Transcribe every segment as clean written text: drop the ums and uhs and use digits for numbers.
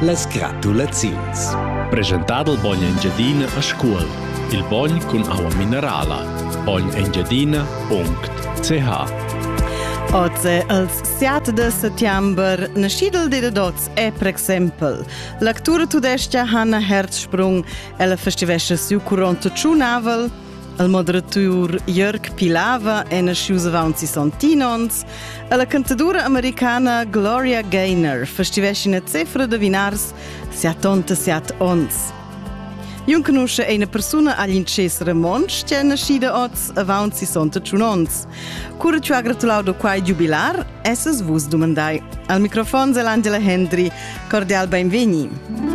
las gratulaziuns. Presentado il Bogn Engiadina a scuol. Il Bogn con agua minerala. bognengiadina.ch. Oggi, il 7 di settembre, nascidel de dots è, per esempio, l'actura tudestia Hanna Herzsprung e la festivescia su 41 navel, il moderatur Jörg Pilawa e nasciusa avanti Santinons, e la cantadora americana Gloria Gaynor festivescia in cifra de vinars 77 ons. Io conosco una persona all'inces Ramonsch che è nascida oggi avanti 61 ons. Cura ci ha gratulato quai jubilar e se svus domandai. Al microfono è l'Angela Hendry. Cordial benveni.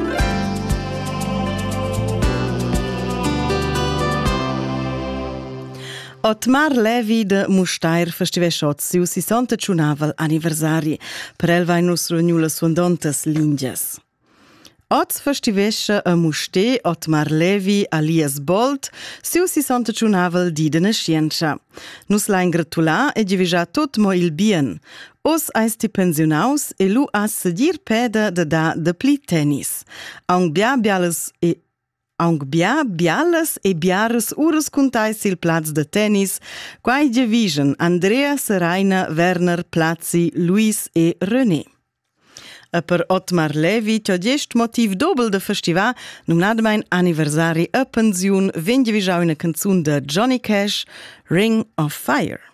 Ottmar Levi de Mustair festivescia oggi siu 61 anniversari. Per el vai nostro gnula suondontas lingias. Oggi festivescia a Muste Ottmar Levi alias Bolt siu 61 di de nascienza. Nus la ingratula e divisa tot mo il bien. Os aisti pensionaus e lu a sedir peda da de pli tennis. Aung bia bialas e biaras uras cuntais il plaz de tennis, quai division Andrea, Seraina, Werner, Plazzi, Luis e René. E per Ottmar Levi, t'ho gest motiv dobel de festival, numnadmein anniversari a pensiun, ven divisau una canzun de Johnny Cash, Ring of Fire.